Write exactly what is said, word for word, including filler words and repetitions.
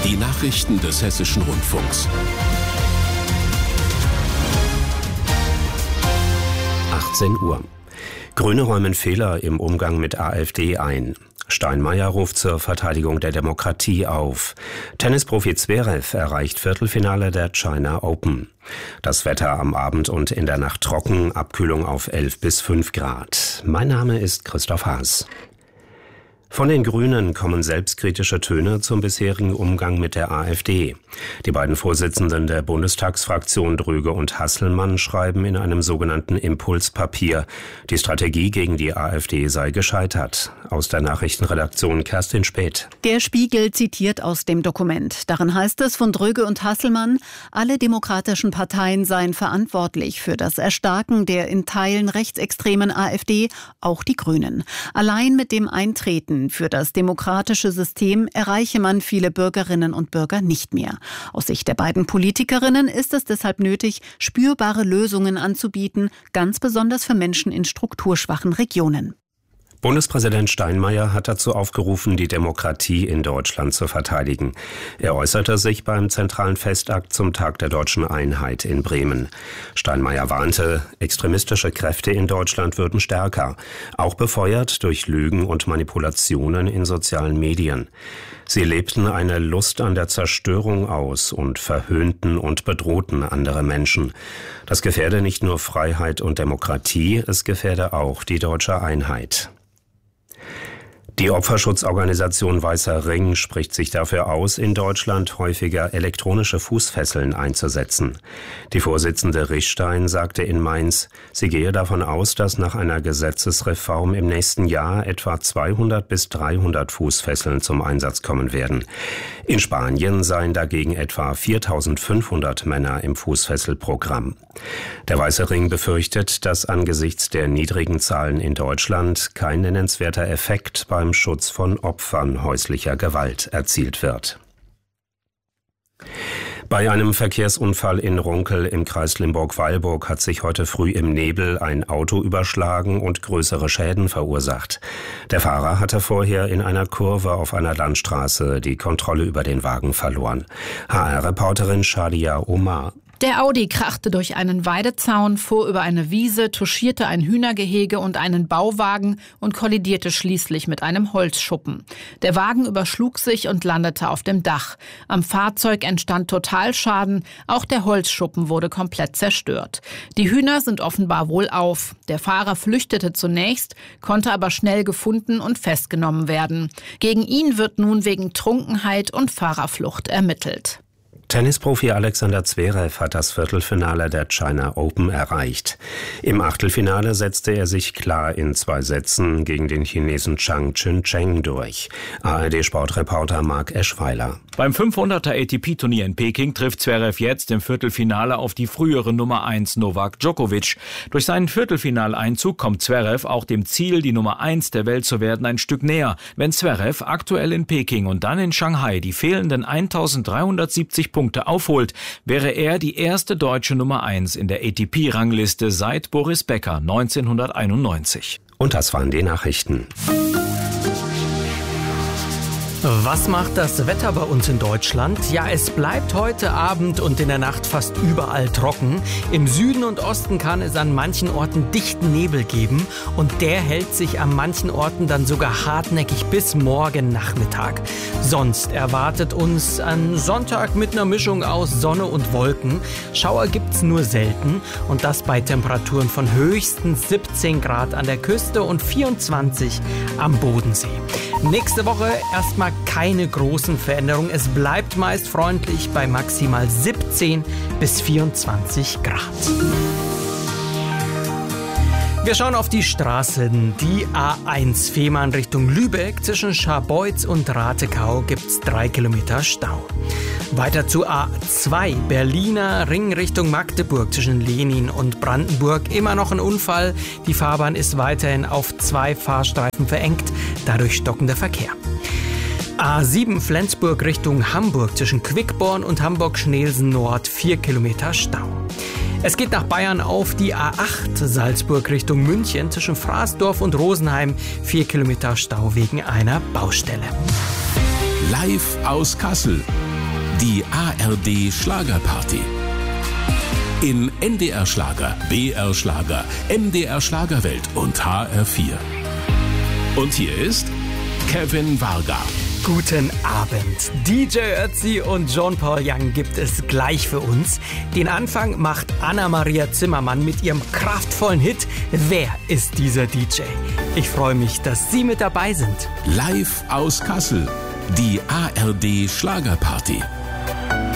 Die Nachrichten des Hessischen Rundfunks. achtzehn Uhr. Grüne räumen Fehler im Umgang mit AfD ein. Steinmeier ruft zur Verteidigung der Demokratie auf. Tennisprofi Zverev erreicht Viertelfinale der China Open. Das Wetter am Abend und in der Nacht trocken, Abkühlung auf elf bis fünf Grad. Mein Name ist Christoph Haas. Von den Grünen kommen selbstkritische Töne zum bisherigen Umgang mit der AfD. Die beiden Vorsitzenden der Bundestagsfraktion Dröge und Hasselmann schreiben in einem sogenannten Impulspapier, die Strategie gegen die AfD sei gescheitert. Aus der Nachrichtenredaktion Kerstin Späth. Der Spiegel zitiert aus dem Dokument. Darin heißt es von Dröge und Hasselmann, alle demokratischen Parteien seien verantwortlich für das Erstarken der in Teilen rechtsextremen AfD, auch die Grünen. Allein mit dem Eintreten für das demokratische System erreiche man viele Bürgerinnen und Bürger nicht mehr. Aus Sicht der beiden Politikerinnen ist es deshalb nötig, spürbare Lösungen anzubieten, ganz besonders für Menschen in strukturschwachen Regionen. Bundespräsident Steinmeier hat dazu aufgerufen, die Demokratie in Deutschland zu verteidigen. Er äußerte sich beim zentralen Festakt zum Tag der deutschen Einheit in Bremen. Steinmeier warnte, extremistische Kräfte in Deutschland würden stärker, auch befeuert durch Lügen und Manipulationen in sozialen Medien. Sie lebten eine Lust an der Zerstörung aus und verhöhnten und bedrohten andere Menschen. Das gefährde nicht nur Freiheit und Demokratie, es gefährde auch die deutsche Einheit. Die Opferschutzorganisation Weißer Ring spricht sich dafür aus, in Deutschland häufiger elektronische Fußfesseln einzusetzen. Die Vorsitzende Rischstein sagte in Mainz, sie gehe davon aus, dass nach einer Gesetzesreform im nächsten Jahr etwa zweihundert bis dreihundert Fußfesseln zum Einsatz kommen werden. In Spanien seien dagegen etwa viertausendfünfhundert Männer im Fußfesselprogramm. Der Weiße Ring befürchtet, dass angesichts der niedrigen Zahlen in Deutschland kein nennenswerter Effekt beim Schutz von Opfern häuslicher Gewalt erzielt wird. Bei einem Verkehrsunfall in Runkel im Kreis Limburg-Weilburg hat sich heute früh im Nebel ein Auto überschlagen und größere Schäden verursacht. Der Fahrer hatte vorher in einer Kurve auf einer Landstraße die Kontrolle über den Wagen verloren. H R-Reporterin Shadia Omar. Der Audi krachte durch einen Weidezaun, fuhr über eine Wiese, touchierte ein Hühnergehege und einen Bauwagen und kollidierte schließlich mit einem Holzschuppen. Der Wagen überschlug sich und landete auf dem Dach. Am Fahrzeug entstand Totalschaden, auch der Holzschuppen wurde komplett zerstört. Die Hühner sind offenbar wohlauf. Der Fahrer flüchtete zunächst, konnte aber schnell gefunden und festgenommen werden. Gegen ihn wird nun wegen Trunkenheit und Fahrerflucht ermittelt. Tennisprofi Alexander Zverev hat das Viertelfinale der China Open erreicht. Im Achtelfinale setzte er sich klar in zwei Sätzen gegen den Chinesen Zhang Chuncheng durch. A R D-Sportreporter Marc Eschweiler. Beim fünfhunderter A T P-Turnier in Peking trifft Zverev jetzt im Viertelfinale auf die frühere Nummer eins Novak Djokovic. Durch seinen Viertelfinaleinzug kommt Zverev auch dem Ziel, die Nummer eins der Welt zu werden, ein Stück näher. Wenn Zverev aktuell in Peking und dann in Shanghai die fehlenden eintausenddreihundertsiebzig Punkte aufholt, wäre er die erste deutsche Nummer eins in der A T P-Rangliste seit Boris Becker neunzehnhunderteinundneunzig. Und das waren die Nachrichten. Was macht das Wetter bei uns in Deutschland? Ja, es bleibt heute Abend und in der Nacht fast überall trocken. Im Süden und Osten kann es an manchen Orten dichten Nebel geben und der hält sich an manchen Orten dann sogar hartnäckig bis morgen Nachmittag. Sonst erwartet uns ein Sonntag mit einer Mischung aus Sonne und Wolken. Schauer gibt's nur selten und das bei Temperaturen von höchstens siebzehn Grad an der Küste und vierundzwanzig am Bodensee. Nächste Woche erstmal keine großen Veränderungen. Es bleibt meist freundlich bei maximal siebzehn bis vierundzwanzig Grad. Wir schauen auf die Straßen. Die A eins Fehmarn Richtung Lübeck. Zwischen Scharbeutz und Ratekau gibt's drei Kilometer Stau. Weiter zu A zwei Berliner Ring Richtung Magdeburg zwischen Lenin und Brandenburg. Immer noch ein Unfall. Die Fahrbahn ist weiterhin auf zwei Fahrstreifen verengt. Dadurch stockender Verkehr. A sieben Flensburg Richtung Hamburg zwischen Quickborn und Hamburg-Schnelsen Nord. vier Kilometer Stau. Es geht nach Bayern auf die A acht Salzburg Richtung München zwischen Fraßdorf und Rosenheim. vier Kilometer Stau wegen einer Baustelle. Live aus Kassel. Die A R D Schlagerparty. In N D R Schlager, B R Schlager, M D R Schlagerwelt und H R vier. Und hier ist Kevin Varga. Guten Abend. D J Ötzi und Jean-Paul Young gibt es gleich für uns. Den Anfang macht Anna-Maria Zimmermann mit ihrem kraftvollen Hit Wer ist dieser D J? Ich freue mich, dass Sie mit dabei sind. Live aus Kassel. Die A R D Schlagerparty.